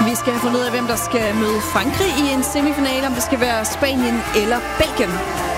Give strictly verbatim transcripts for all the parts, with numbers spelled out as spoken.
Vi skal have fundet ud af, hvem der skal møde Frankrig i en semifinale, om det skal være Spanien eller Belgien.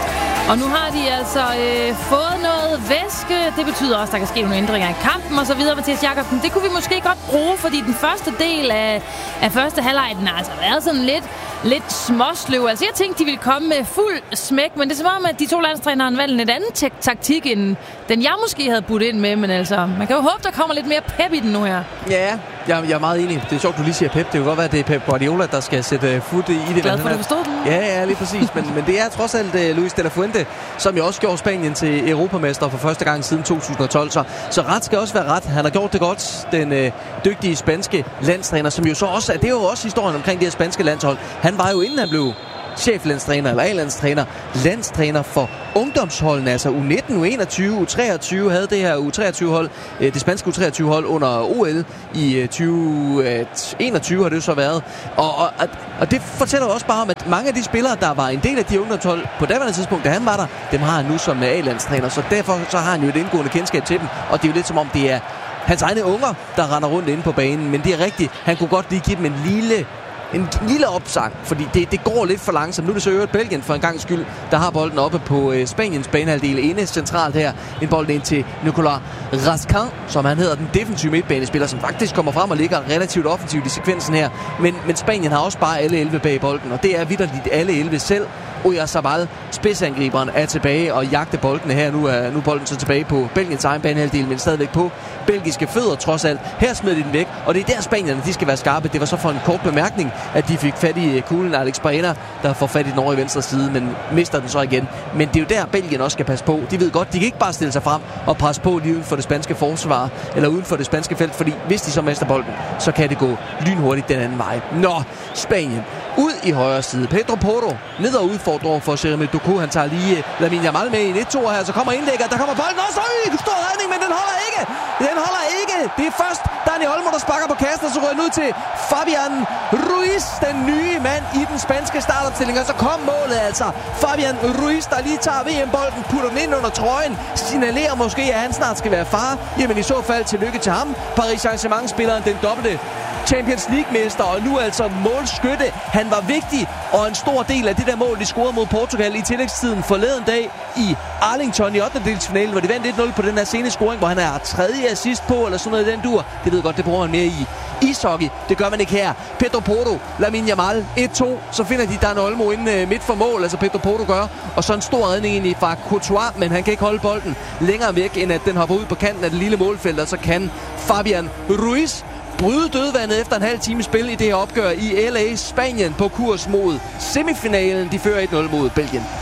Og nu har de altså øh, fået noget væske. Det betyder også, at der kan ske nogle ændringer i kampen og så videre. Mathias Jakobsen, det kunne vi måske godt bruge, fordi den første del af, af første halvleg, den har altså været sådan lidt, lidt småsløv. Altså jeg tænkte, de ville komme med fuld smæk, men det er som om, at de to landstrænere har valgt en lidt anden te- taktik, end den jeg måske havde budt ind med. Men altså, man kan jo håbe, der kommer lidt mere pep i den nu her. Ja, jeg, jeg er meget enig. Det er sjovt, du lige siger pep. Det kan godt være, at det er Pep Guardiola, der skal sætte fod i det. Glad for, at du forstod den. Ja, ja, lige præcis. Men, men det er trods alt uh, Luis de la Fuente, som jo også gjorde Spanien til europamester for første gang siden to tusind og tolv. Så, så ret skal også være ret. Han har gjort det godt, den øh, dygtige spanske landstræner, som jo så også, det er jo også historien omkring det her spanske landshold. Han var jo, inden han blev cheflandstræner eller A-landstræner, landstræner for ungdomsholdene, altså U nitten, U enogtyve, U treogtyve, havde det her U treogtyve-hold, det spanske U treogtyve-hold under O L i tyve enogtyve har det jo så været. Og, og, og det fortæller også bare om, at mange af de spillere, der var en del af de ungdomshold på daværende tidspunkt, da han var der, dem har han nu som A-landstræner, så derfor så har han jo et indgående kendskab til dem, og det er jo lidt som om, det er hans egne unger, der render rundt inde på banen, men det er rigtigt, han kunne godt lige give dem en lille En lille opsang, fordi det, det går lidt for langsomt. Nu er det så øvrigt Belgien for en gang skyld, der har bolden oppe på øh, Spaniens banehalvdel inde centralt her. En bold ind til Nicolas Raskin, som han hedder, den defensive midtbanespiller, som faktisk kommer frem og ligger relativt offensivt i sekvensen her. Men, men Spanien har også bare alle elleve bag bolden, og det er vitterligt alle elleve selv. Oyarzabal, spidsangriberen, er tilbage og jagter boldene her. Nu er, nu er bolden så tilbage på Belgiens egen banehalvdel, men stadigvæk på belgiske fødder trods alt. Her smider de den væk, og det er der spanierne, de skal være skarpe. Det var så for en kort bemærkning, at de fik fat i kuglen Alex Baena, der får fat i den over i venstre side, men mister den så igen. Men det er jo der, Belgien også skal passe på. De ved godt, de kan ikke bare stille sig frem og presse på lige uden for det spanske forsvar, eller uden for det spanske felt, fordi hvis de så mister bolden, så kan det gå lynhurtigt den anden vej. Nå, Spanien ud i højre side. Pedro Porro ned og udfordrer for Jeremy Doku. Han tager lige Lamine Yamal med i en et to her, så kommer indlægget. Der kommer bolden også. Øj, stor redning, men den holder ikke. Den holder ikke. Det er først Dani Olmo, der sparker på kassen, og så rører den ud til Fabian Ruiz, den nye mand i den spanske startopstilling. Og så kom målet altså. Fabian Ruiz, der lige tager V M-bolden, putter den ind under trøjen, signalerer måske, at han snart skal være far. Jamen i så fald tillykke til ham. Paris Saint-Germain-spilleren, den dobbelte Champions League-mester, og nu altså målskytte. Han var vigtig, og en stor del af det der mål, de scorede mod Portugal i tillægstiden forleden dag i Arlington i ottendedelsfinalen, hvor de vandt et nul på den her sene scoring, hvor han er tredje assist på, eller sådan noget i den dur. Det ved godt, det bruger man mere i ishockey. Det gør man ikke her. Pedro Porro, Lamine Yamal, et to. Så finder de Dani Olmo inde midt for mål, altså Pedro Porro gør. Og så en stor redning egentlig fra Courtois, men han kan ikke holde bolden længere væk, end at den hopper ud på kanten af det lille målfelt, og så kan Fabian Ruiz bryde dødvandet efter en halv time spil i det her opgør i L A. Spanien på kurs mod semifinalen. De fører et nul mod Belgien.